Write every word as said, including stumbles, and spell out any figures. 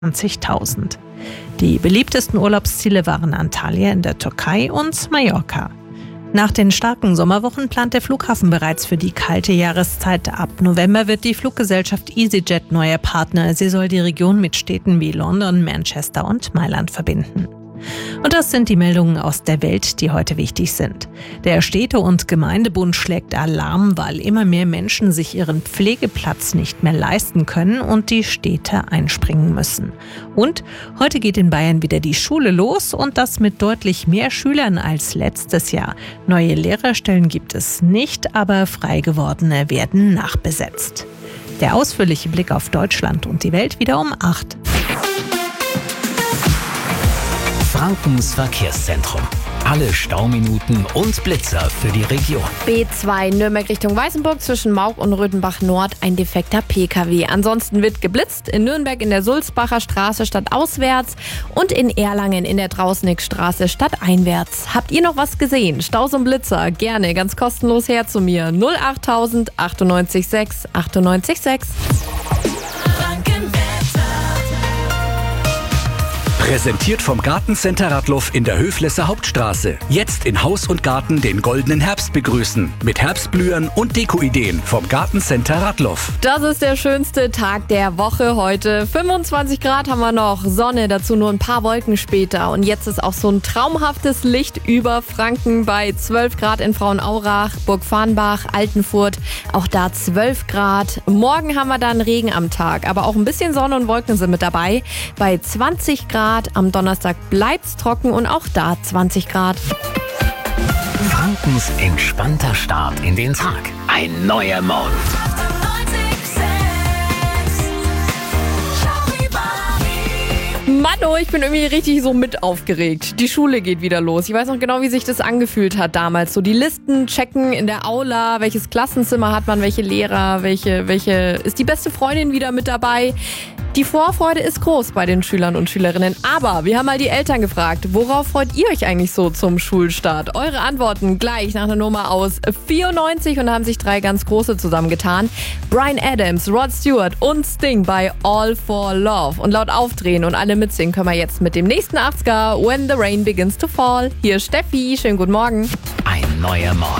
zwanzigtausend. Die beliebtesten Urlaubsziele waren Antalya in der Türkei und Mallorca. Nach den starken Sommerwochen plant der Flughafen bereits für die kalte Jahreszeit. Ab November wird die Fluggesellschaft EasyJet neuer Partner. Sie soll die Region mit Städten wie London, Manchester und Mailand verbinden. Und das sind die Meldungen aus der Welt, die heute wichtig sind. Der Städte- und Gemeindebund schlägt Alarm, weil immer mehr Menschen sich ihren Pflegeplatz nicht mehr leisten können und die Städte einspringen müssen. Und heute geht in Bayern wieder die Schule los und das mit deutlich mehr Schülern als letztes Jahr. Neue Lehrerstellen gibt es nicht, aber frei gewordene werden nachbesetzt. Der ausführliche Blick auf Deutschland und die Welt wieder um acht. Frankens Verkehrszentrum. Alle Stauminuten und Blitzer für die Region. B zwei Nürnberg Richtung Weißenburg zwischen Maug und Röthenbach Nord ein defekter P K W. Ansonsten wird geblitzt in Nürnberg in der Sulzbacher Straße stadtauswärts und in Erlangen in der Drausnickstraße stadteinwärts. Habt ihr noch was gesehen? Staus und Blitzer? Gerne, ganz kostenlos her zu mir. null achttausend achtundneunzig sechs achtundneunzig sechs. Präsentiert vom Gartencenter Radloff in der Höflesser Hauptstraße. Jetzt in Haus und Garten den goldenen Herbst begrüßen. Mit Herbstblühern und Dekoideen vom Gartencenter Radloff. Das ist der schönste Tag der Woche heute. fünfundzwanzig Grad haben wir noch, Sonne, dazu nur ein paar Wolken später. Und jetzt ist auch so ein traumhaftes Licht über Franken bei zwölf Grad in Frauenaurach, Burgfarrnbach, Altenfurt. Auch da zwölf Grad. Morgen haben wir dann Regen am Tag, aber auch ein bisschen Sonne und Wolken sind mit dabei. Bei zwanzig Grad. Am Donnerstag bleibt's trocken und auch da zwanzig Grad. Frankens entspannter Start in den Tag. Ein neuer Morgen. Mano, ich bin irgendwie richtig so mit aufgeregt. Die Schule geht wieder los. Ich weiß noch genau, wie sich das angefühlt hat damals. So die Listen checken in der Aula, welches Klassenzimmer hat man, welche Lehrer, welche, welche ist die beste Freundin wieder mit dabei. Die Vorfreude ist groß bei den Schülern und Schülerinnen. Aber wir haben mal die Eltern gefragt, worauf freut ihr euch eigentlich so zum Schulstart? Eure Antworten gleich nach einer Nummer aus vierundneunzig und da haben sich drei ganz große zusammengetan. Bryan Adams, Rod Stewart und Sting bei All for Love. Und laut Aufdrehen und alle mitsingen können wir jetzt mit dem nächsten achtziger When the Rain Begins to Fall. Hier ist Steffi, schönen guten Morgen. Ein neuer Morgen.